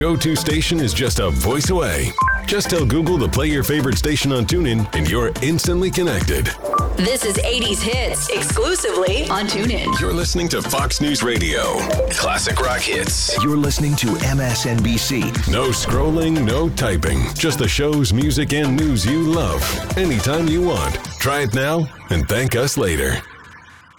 Go-to station is just a voice away. Just tell Google to play your favorite station on TuneIn and you're instantly connected. This is 80s Hits, exclusively on TuneIn. You're listening to Fox News Radio. Classic rock hits. You're listening to MSNBC. No scrolling, no typing. Just the shows, music, and news you love. Anytime you want. Try it now and thank us later.